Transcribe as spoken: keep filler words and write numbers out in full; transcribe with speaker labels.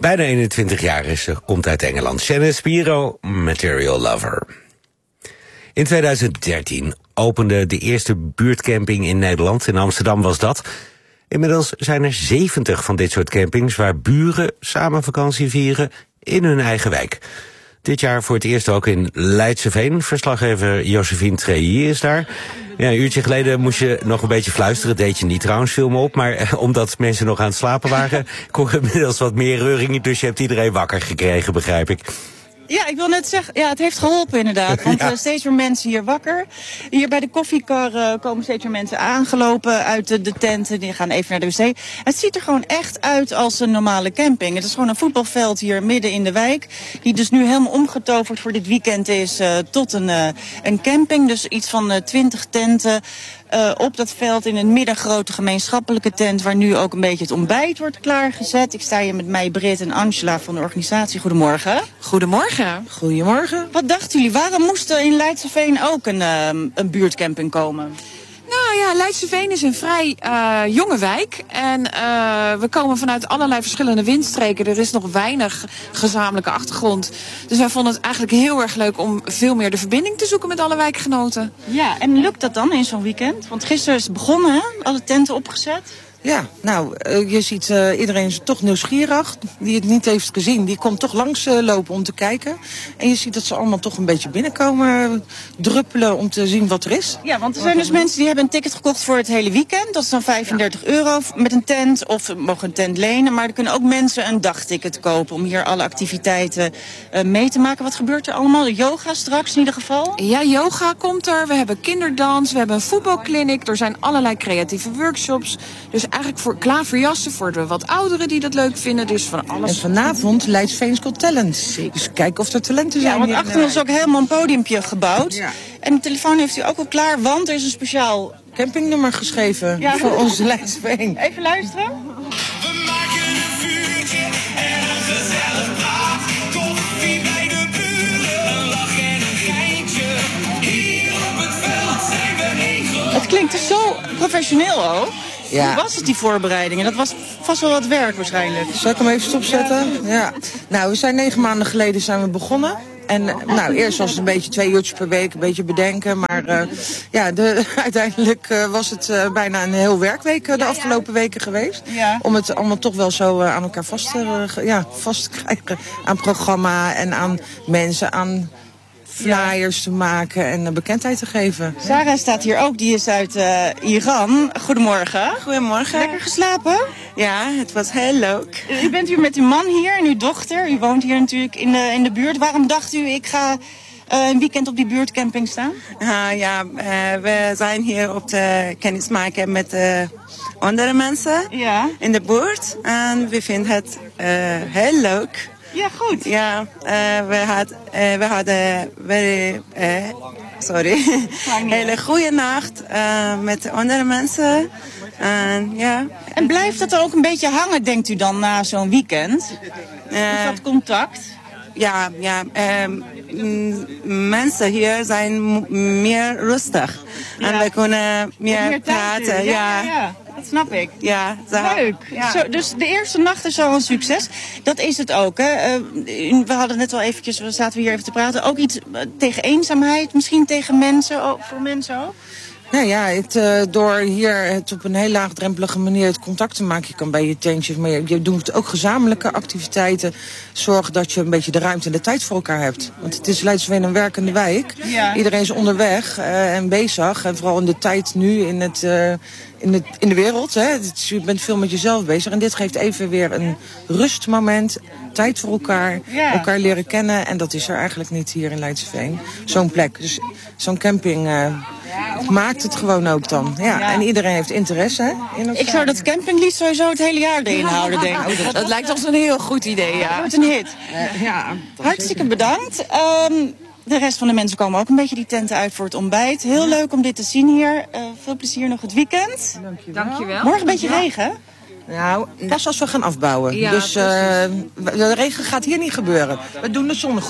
Speaker 1: Bijna eenentwintig jaar is ze, komt uit Engeland. Shannon Spiro, Material Lover. In tweeduizend dertien opende de eerste buurtcamping in Nederland. In Amsterdam was dat. Inmiddels zijn er zeventig van dit soort campings waar buren samen vakantie vieren in hun eigen wijk. Dit jaar voor het eerst ook in Leidseveen. Verslaggever Josephine Treilly is daar. Ja, een uurtje geleden moest je nog een beetje fluisteren. Dat deed je niet trouwens, viel me op. Maar eh, omdat mensen nog aan het slapen waren, kon er inmiddels wat meer reuring. Dus je hebt iedereen wakker gekregen, begrijp ik.
Speaker 2: Ja, ik wil net zeggen, ja, het heeft geholpen inderdaad. Want ja. uh, steeds meer mensen hier wakker. Hier bij de koffiekar uh, komen steeds meer mensen aangelopen uit de, de tenten. Die gaan even naar de wc. Het ziet er gewoon echt uit als een normale camping. Het is gewoon een voetbalveld hier midden in de wijk. Die dus nu helemaal omgetoverd voor dit weekend is uh, tot een, uh, een camping. Dus iets van twintig uh, tenten. Uh, op dat veld in een middengrote gemeenschappelijke tent waar nu ook een beetje het ontbijt wordt klaargezet. Ik sta hier met mij, Britt en Angela van de organisatie. Goedemorgen.
Speaker 3: Goedemorgen.
Speaker 2: Goedemorgen. Wat dachten jullie? Waarom moest er in Leidseveen ook een, uh, een buurtcamping komen?
Speaker 3: Nou ja, Leidseveen is een vrij uh, jonge wijk. En uh, we komen vanuit allerlei verschillende windstreken. Er is nog weinig gezamenlijke achtergrond. Dus wij vonden het eigenlijk heel erg leuk om veel meer de verbinding te zoeken met alle wijkgenoten.
Speaker 2: Ja, en lukt dat dan in zo'n weekend? Want gisteren is het begonnen, hè? Alle tenten opgezet.
Speaker 4: Ja, nou, uh, je ziet uh, iedereen is toch nieuwsgierig. Die het niet heeft gezien, die komt toch langs uh, lopen om te kijken. En je ziet dat ze allemaal toch een beetje binnenkomen uh, druppelen om te zien wat er is.
Speaker 2: Ja, want er zijn dus mensen die hebben een ticket gekocht voor het hele weekend. Dat is dan vijfendertig euro met een tent of mogen een tent lenen. Maar er kunnen ook mensen een dagticket kopen om hier alle activiteiten uh, mee te maken. Wat gebeurt er allemaal? Yoga straks in ieder geval?
Speaker 3: Ja, yoga komt er. We hebben kinderdans, we hebben een voetbalkliniek. Er zijn allerlei creatieve workshops. Dus eigenlijk voor klaverjassen voor de wat ouderen die dat leuk vinden. Dus van alles.
Speaker 4: En vanavond Leidseveen's Got Talent. Zeker. Dus kijken of er talenten zijn.
Speaker 2: Ja, want achter ons is ook helemaal een podiumpje gebouwd. Ja. En de telefoon heeft u ook al klaar, want er is een speciaal
Speaker 4: campingnummer geschreven ja. voor onze Leidseveen.
Speaker 2: Even luisteren.
Speaker 5: We maken een vuurtje en een gezellig praat. Koffie bij de buren, een lach en een geintje. Hier op het veld zijn we één groot.
Speaker 2: Het klinkt dus zo professioneel ook. Ja. Hoe was het, die voorbereidingen? Dat was vast wel wat werk waarschijnlijk.
Speaker 4: Zal ik hem even stopzetten? Ja. Nou, we zijn negen maanden geleden zijn we begonnen. En nou, eerst was het een beetje twee uurtjes per week, een beetje bedenken. Maar uh, ja, de, uiteindelijk uh, was het uh, bijna een heel werkweek uh, de afgelopen weken geweest. Ja. Om het allemaal toch wel zo uh, aan elkaar vast te, uh, ja, vast te krijgen. Aan programma en aan mensen, aan flyers te maken en uh, bekendheid te geven.
Speaker 2: Sarah staat hier ook, die is uit uh, Iran. Goedemorgen.
Speaker 6: Goedemorgen.
Speaker 2: Lekker geslapen?
Speaker 6: Ja, het was heel leuk.
Speaker 2: U bent hier met uw man hier en uw dochter. U woont hier natuurlijk in de, in de buurt. Waarom dacht u, ik ga uh, een weekend op die buurtcamping staan?
Speaker 6: Uh, ja, uh, we zijn hier op de kennismaken met uh, andere mensen ja. in de buurt. En we vinden het uh, heel leuk.
Speaker 2: Ja, goed.
Speaker 6: Ja, uh, we, had, uh, we hadden very, uh, sorry, hele goede nacht uh, met andere mensen. Uh, ja.
Speaker 2: En blijft dat ook een beetje hangen, denkt u dan, na zo'n weekend? Uh, Is dat contact?
Speaker 6: Ja, ja um, mensen hier zijn meer rustig. Ja. En we kunnen meer, meer praten.
Speaker 2: Ja, ja. ja, dat snap ik.
Speaker 6: Ja, zo.
Speaker 2: Leuk. Ja. Zo, dus de eerste nacht is al een succes. Dat is het ook. Hè. Uh, we hadden net al eventjes, we zaten hier even te praten. Ook iets tegen eenzaamheid, misschien tegen mensen, ook, voor mensen ook?
Speaker 4: Nou ja, het, uh, door hier het op een heel laagdrempelige manier het contact te maken. Je kan bij je tentjes, maar je, je doet ook gezamenlijke activiteiten. Zorg dat je een beetje de ruimte en de tijd voor elkaar hebt. Want het is Leidseveen een werkende wijk. Ja. Iedereen is onderweg uh, en bezig. En vooral in de tijd nu in, het, uh, in, het, in de wereld. Hè. Het, je bent veel met jezelf bezig. En dit geeft even weer een rustmoment. Tijd voor elkaar, ja. elkaar leren kennen. En dat is er eigenlijk niet hier in Leidseveen. Zo'n plek. Dus zo'n camping uh, maakt het gewoon ook dan. Ja. Ja. En iedereen heeft interesse. Hè, in
Speaker 2: ik zou dat campinglied sowieso het hele jaar erin houden, denk ik.
Speaker 3: Oh, dat, dat lijkt ons een heel goed idee, ja.
Speaker 2: Dat wordt een hit. Uh, ja, hartstikke bedankt. Um, de rest van de mensen komen ook een beetje die tenten uit voor het ontbijt. Heel ja. leuk om dit te zien hier. Uh, veel plezier nog het weekend.
Speaker 3: Dankjewel. Dankjewel.
Speaker 2: Morgen een beetje ja. regen.
Speaker 4: Nou, pas als we gaan afbouwen. Ja, dus uh, de regen gaat hier niet gebeuren. We doen de zon goed.